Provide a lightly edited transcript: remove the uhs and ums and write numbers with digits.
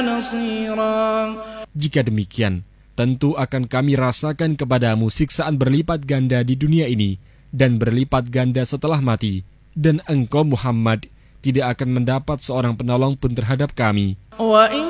نصيرا. Jika demikian, tentu akan kami rasakan kepadamu siksaan berlipat ganda di dunia ini dan berlipat ganda setelah mati, dan engkau Muhammad tidak akan mendapat seorang penolong pun terhadap kami.